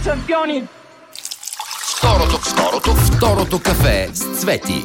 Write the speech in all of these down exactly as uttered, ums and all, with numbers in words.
шампиони! Второто, второто, второто кафе с Цвети.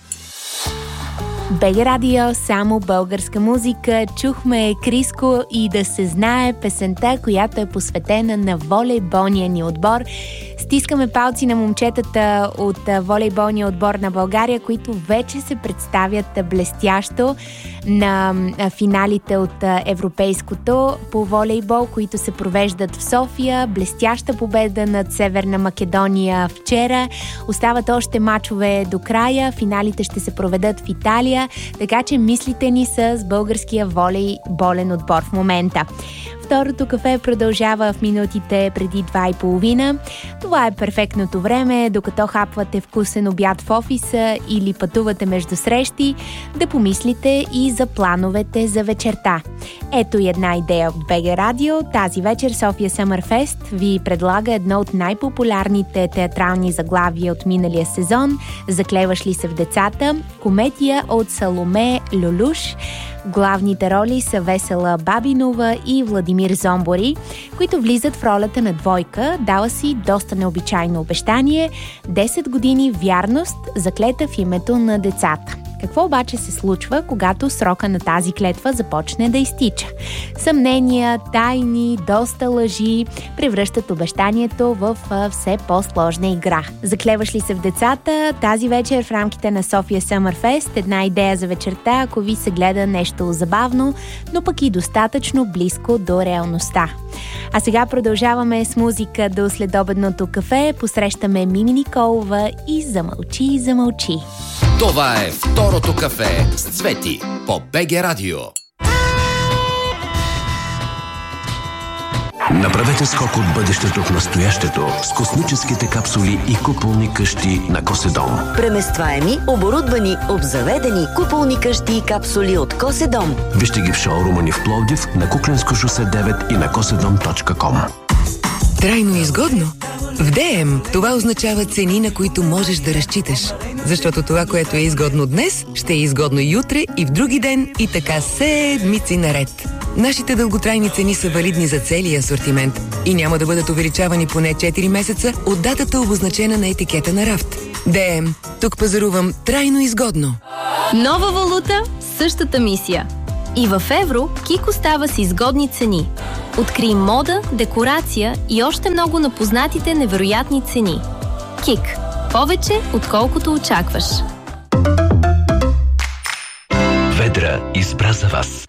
БГ Радио, само българска музика. Чухме Криско и Да се знае, песента, която е посветена на волейболния ни отбор. Стискаме палци на момчетата от волейболния отбор на България, които вече се представят блестящо на финалите от Европейското по волейбол, които се провеждат в София. Блестяща победа над Северна Македония вчера. Остават още мачове до края. Финалите ще се проведат в Италия, така че мислите ни са с българския волейболен отбор в момента. Второто кафе продължава в минутите преди два и половина. Това е перфектното време, докато хапвате вкусен обяд в офиса или пътувате между срещи, да помислите и за плановете за вечерта. Ето и една идея от БГ Радио. Тази вечер София Съмърфест ви предлага едно от най-популярните театрални заглавия от миналия сезон "Заклеваш ли се в децата?", комедия от Саломе Люлюш. Главните роли са Весела Бабинова и Владимир Зомбори, които влизат в ролята на двойка, дала си доста необичайно обещание – десет години вярност, заклета в името на децата. Какво обаче се случва, когато срока на тази клетва започне да изтича? Съмнения, тайни, доста лъжи превръщат обещанието в все по-сложна игра. Заклеваш ли се в децата? Тази вечер в рамките на София Съмърфест една идея за вечерта, ако ви се гледа нещо забавно, но пък и достатъчно близко до реалността. А сега продължаваме с музика до следобедното кафе. Посрещаме Мими Николова и "Замълчи, замълчи". Това е второто кафе с Цвети по БГ Радио. Направете скок от бъдещето в настоящето с космическите капсули и куполни къщи на Коседом. Преместваеми, оборудвани, обзаведени куполни къщи и капсули от Коседом. Вижте ги в шоурума ни в Пловдив, на Кукленско шосе девет и на коседом точка ком. Трайно изгодно? В ДМ това означава цени, на които можеш да разчиташ. Защото това, което е изгодно днес, ще е изгодно и утре, и в други ден, и така седмици наред. Нашите дълготрайни цени са валидни за целия асортимент и няма да бъдат увеличавани поне четири месеца от датата, обозначена на етикета на рафт. ДМ. Тук пазарувам трайно изгодно. Нова валута, същата мисия. И в евро Кик остава с изгодни цени. Открий мода, декорация и още много на познатите невероятни цени. Кик. Повече, отколкото очакваш. Ведра избра за вас